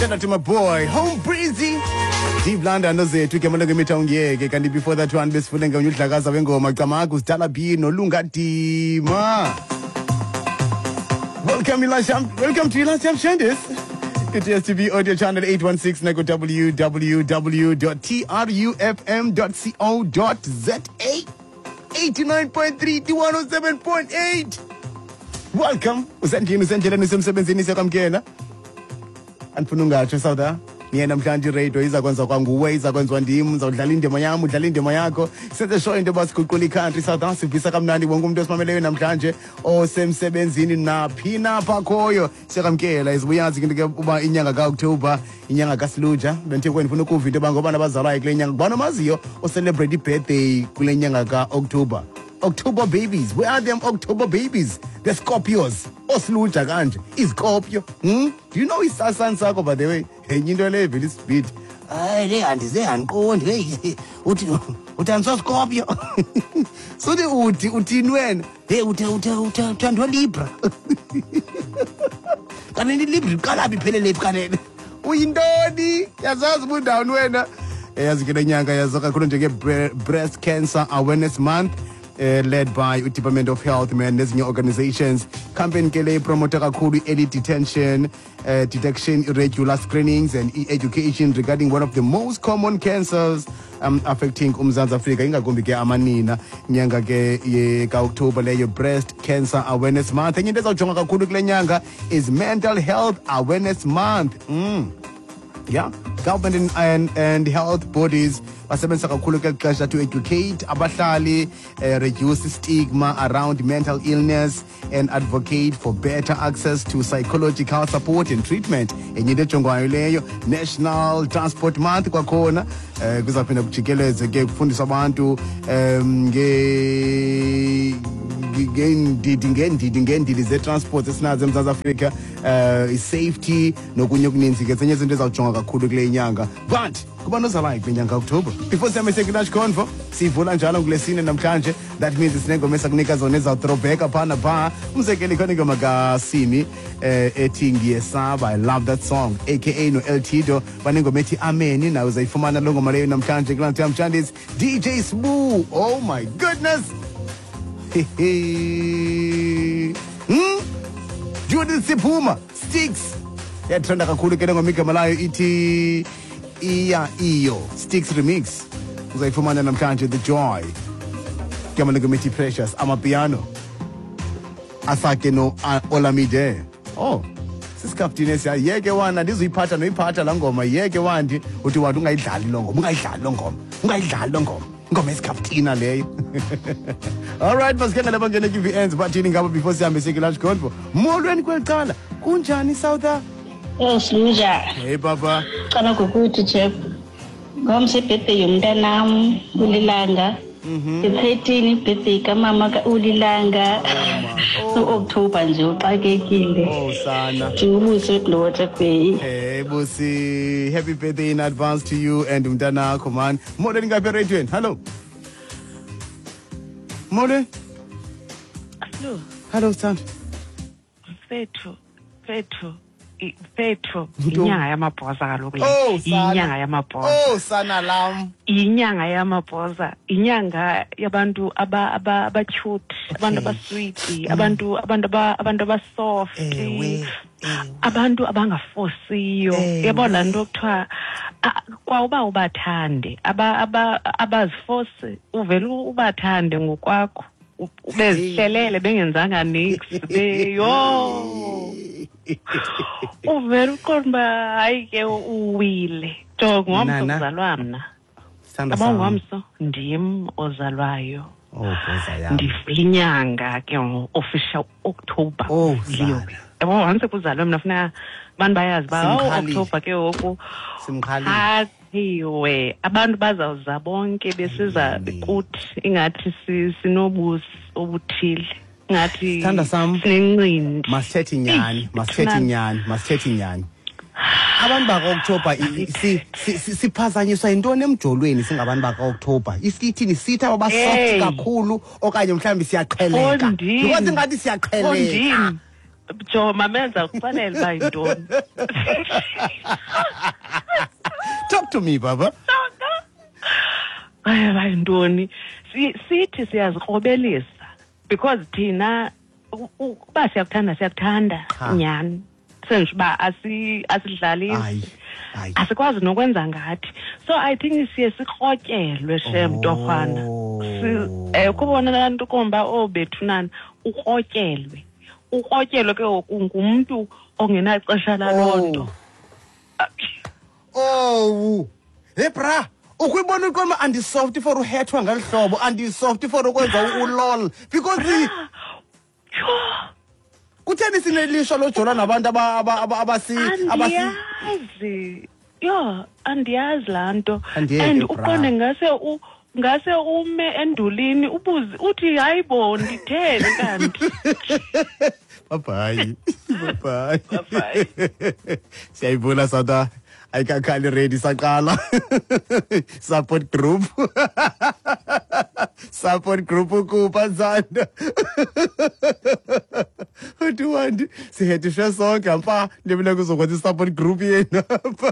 Shout out to my boy, Home Breezy. Deep London nozethu ke manje ngemitha ungiyeke kanti before that one besifune ngonyudlakaza wengoma Camagu Stala B noLunga Dima. Welcome to Ilasam Shandis. It is TV audio channel 816 na www.trufm.co.za 89.3 to 107.8. Welcome. Usendleleni semsebenzini sekamkela. Anifuna ungatsho Sauda. Niye namhlanje radio izakwenza kwanguwe izakwenziwa ndim uzawudlala indima yami udlala indima yakho senze show into basiguqula iCountry South Africa sivisa kamnandi wonke umuntu osimameleyo namhlanje osemsebenzini naphi napha khoyo siyakamkela izibuyazi into ke uba inyanga kaOctober inyanga kaSiluja benthe kwenifuna ukuva into bangoba nabazalwayo kule nyanga kubona maziyo o celebrate birthday kule nyanga kaOctober. October babies. Where are them October babies? The Scorpios. Osluja kanje. Scorpio. Do you know his son sakho by the way? Hey, into le very speed. Le andize andiqondi hey utanso Scorpio. So the uthini wena? Hey uthandwa Libra. Kanene Libra iqala biphelele kanene. Uyintoni? Yazazi bundawo wena. Yazi ke lenyanga yazo kakhulu njenge Breast Cancer Awareness Month. Led by the Department of Health, man, nezinye organizations. Campaign kele promote kakhulu early detection, detection, irregular screenings, and education regarding one of the most common cancers affecting Mzansi Afrika. Ingakumbi ke amanina nyanga ke ye ka October le Breast Cancer Awareness Month. Enye into ezawujonga kakhulu kule nyanga is Mental Health Awareness Month. Yeah, government and health bodies basebenza kakhulu ke xesha to educate abahlali, reduce stigma around mental illness and advocate for better access to psychological support and treatment. Enye into ejongwayo leyo National Transport Month kwakhona kuzaphinda kujikeleze ke kufundisa abantu ngendidi ze-transport esinazo eMzantsi Afrika, safety nokunye okuninzi ke zenye izinto ezawujonga kakhulu kule nyanga. But kuba nozalayo kule nyanga October. Before siyame sekilash convo sivula njalo kulesine namhlanje. That means sinengoma esakunika zona ezawuthrowback phana pha. Umzekelo ikhona ingoma kaSimi ethi ngiyesaba. I love that song aka no El Tido banengoma ethi Amen nawe uzayifumana lo ngoma leyo namhlanje kula namhlanje DJ Smooth. Oh my goodness. Judith Sipuma Sticks yathanda kakhulu ke ngoma igama layo ithi iyo Sticks remix uzayifumana namhlanje The Joy igama ngoma ithi Precious amapiano asake no Olamide. Oh sisikhaftine siya yeke wana ndizuyiphatha noyiphatha la ngoma yeke wandi uthi wathi ungayidlali lo ngoma ngoma esikhafuthina leyo. All right, masikhenga lapha ngene give ends but yini ngaba before sihambe sekilash convo molweni kwelicala kunjani South? Siluja. Hey baba. Cala ngokuthi Jeff. Ngomse birthday yomntanami uLilanga. I-13 birthday kamama kaUlilanga. So October nje uxakekile. Oh sana. Ubuso Dlotha Bay. Hey busi, happy birthday in advance to you and umntanakho man. Molweni ngapha eradweni. Hello. Mole. Hello son. Petro inyanga yamabhoza kaloku le inyanga yamabhoza. Oh sana lam inyanga yamabhoza inyanga yabantu aba-cute abantu aba-sweet abantu aba-soft abantu abangafosiyo yabona nto kuthiwa kwauba ubathande abaziforce uvele ubathande ngokwakho bezihlelele bengenzanga nix beyo uvela uqonda hayi ke uwile jonga ngomso uzalwa mna abangomso ndim ozalwayo ndifinyanga ke official October liyo yabo once kuzalwa mina funa abantu bayazi ba October ke ngoku simkhaliwe abantu bazawuza bonke besiza kuthi ingathi sinobusi obuthile ngathi Thanda sam sinenqindi masithethi nyani abantu baka-October siphazanyiswa yintoni emjolweni singabantu baka-October isithini sithi ababasoft kakhulu okanye mhlawumbi siyaqheleka because ngathi siyaqheleka Jo mamenza kufanele bayintoni. Talk to me, Baba. Ay bayintoni. Sithi siyazikrobelisa because thina uba siyakuthanda nyani. Senje ba asidlalisi. Asikwazi nokwenza ngathi. So I think siye sikrotyelwe shem torhwana. Kubona lanto komba obethunana ukrotyelwe. Ukrotyelwe ke ngumuntu ongenaxesha lalonto. Oh. Hey bra, ukuyibona ukoma andisoft for uhethwa ngalihlobo, andisoft for ukwenza ulol because kutheni sinelisho lojola nabantu abasi yo andiyazi lanto and uqonde ngase ume endulini ubuzi uthi hayibo ndithele kanti bye siyayibona sada ayikakhali ready saqala support group ukupa zanda uthi sihethishe sonke ampa ndibile kuzokwenza support group yena.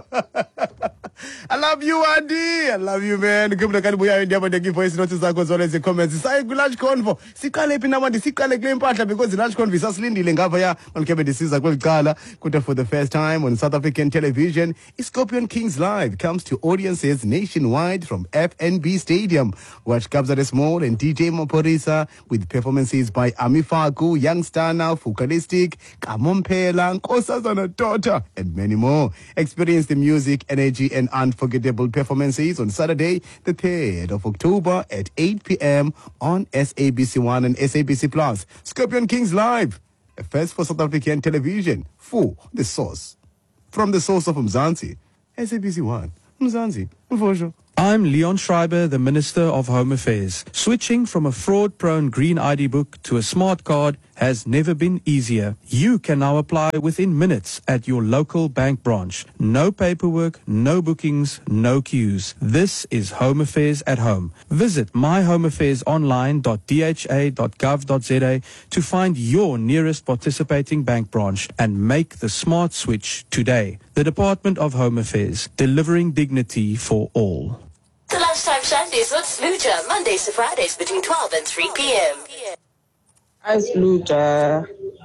I love you, Andy. I love you, man. Kumla kani buya ndiaba ndeki voice notes zakho zona comments. Sayi ku lunch convo. Siqale phi namandi siqale kule impahla because lunch convo sasilindile ngapha ya malukebe ndisiza kwelicala kude for the first time on South African television. Scorpion Kings Live comes to audiences nationwide from FNB Stadium. Watch Kabza Small and DJ Maporisa with performances by Ami Faku, Youngstana, Fukalistic, Kamompela, Nkosazana Daughter, and many more. Experience the music, energy, and unforgettable performances on Saturday, the 3rd of October at 8 p.m. on SABC1 and SABC Plus. Scorpion Kings Live, a first for South African television, for the source. From the source of Mzansi, SABC1, Mzansi, Mvosho. I'm Leon Schreiber, the Minister of Home Affairs. Switching from a fraud-prone green ID book to a smart card has never been easier. You can now apply within minutes at your local bank branch. No paperwork, no bookings, no queues. This is Home Affairs at home. Visit myhomeaffairsonline.dha.gov.za to find your nearest participating bank branch and make the smart switch today. The Department of Home Affairs, delivering dignity for all. The Lunchtime Sundays with Sluja, Mondays to Fridays between 12 and 3 p.m. Hi, Sluja.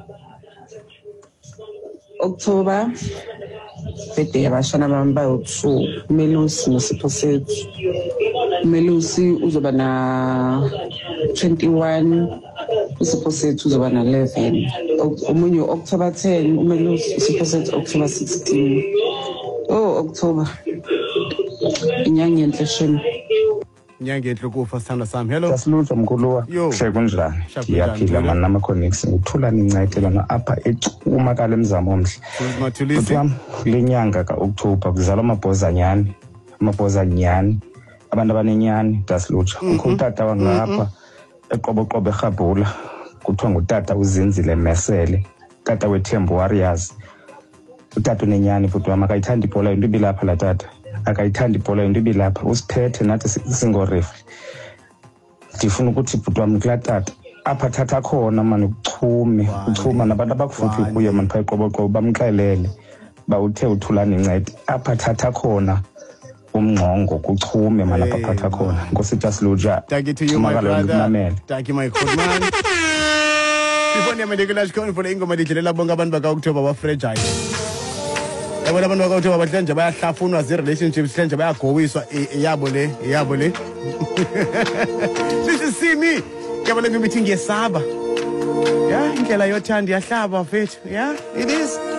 October, birthday abashana bami bayi-2. Melusi nosipho sethu. Melusi uzoba na 21, usipho sethu uzoba na 11. Omunye October 10, umelusi usipho sethu October 16. Oh, October. Inyanga enhle shini. Inyanga enhle kufa sithanda sami. Hello. Sasilutho mkhuluwa. Hle kunjani? Ngiyaphila mana nama connects ngithula nincayithela na apha ecumakala emzamo omhle. Futhi wami lenyanga kaOctober kuzalwa amabhozanyani. Abantu abanenyani dasilutho. Ukhutata wangapha eqoboqobo eGabula kuthiwa ngutata uzinzile Mesele. Tata weThembu Warriors. Utata unenyani futhi wami akayithanda ibhola into ibilapha la tata. Akayithanda ibhola into ibilapha usiphethe nathi singorefri. Ndifuna ukuthi bhuti wami kula tata apha thatha khona manje uchuma nabantu abakufuphi kuye manje pha eqoboqobo bamxelele bawuthe uthulana incede apha thatha khona umngqongo kuchume manje apha thatha khona Nkosi Jasluja. Thank you to you, my brother. Thank you, my good man. Before ndiyamendekela sikhona for ingoma lidlelela bonke abantu baka-October ba-fragile. Yabona abantu baka-October bahle nje bayahlafunwa zi-relationships hle nje bayagowiswa yabo le. Sithi simi yabona ngithi ngiyesaba. Yeah, indlela yothanda iyahlaba mfethu. Yeah, it is.